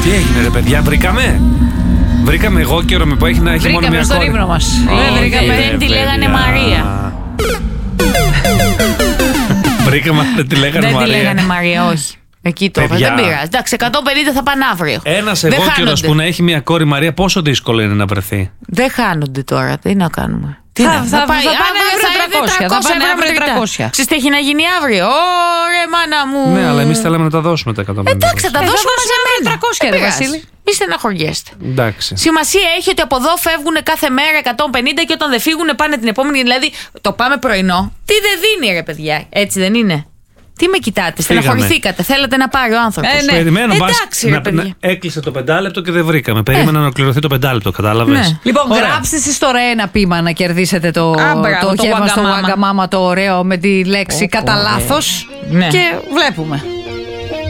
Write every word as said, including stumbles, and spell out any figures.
Τι έγινε, ρε παιδιά, βρήκαμε. Βρήκαμε εγώ καιρό με που έχει να έχει μόνο μια κόρη. Βρήκαμε στον ύπνο μας. Δεν τη λέγανε Μαρία. Βρήκαμε, δεν τη λέγανε Μαρία. Δεν τη λέγανε Μαρία, όχι. Εκεί το δεν πειράζει. Εντάξει, εκατόν πενήντα θα πάνε αύριο. Ένας εγώκερος που να έχει μια κόρη Μαρία, πόσο δύσκολο είναι να βρεθεί. Δεν χάνονται τώρα, τι να κάνουμε. Τι θα, να, θα, θα, πάει, θα πάνε αύριο τριακόσια. Θα πάνε αύριο τριακόσια. Ξέρεις τι έχει να γίνει αύριο. Ωραία, μάνα μου. Ναι, αλλά εμείς θέλαμε να τα δώσουμε τα εκατόν πενήντα. Εντάξει, θα τα δώσουμε μαζεμένα. τριακόσια, ρε Βασίλη. Μη στεναχωριέστε. Εντάξει. Σημασία έχει ότι από εδώ φεύγουν κάθε μέρα εκατόν πενήντα και όταν δεν φύγουν πάνε την επόμενη. Δηλαδή το πάμε πρωινό. Τι δεν δίνει, ρε παιδιά. Έτσι δεν είναι. Τι με κοιτάτε, στεναχωρηθήκατε. Θέλετε να πάρει ο άνθρωπος. Ε, ναι. Περιμένω, εντάξει, να, να, έκλεισε το πεντάλεπτο και δεν βρήκαμε. Περίμενα ε. να ολοκληρωθεί το πεντάλεπτο, κατάλαβες. Ναι. Λοιπόν, ωραία. Γράψτε εσείς τώρα ένα ποίημα να κερδίσετε το, Άμπρα, το, το γεύμα στο Waggamama το ωραίο με τη λέξη κατά λάθος. Ναι. Και βλέπουμε.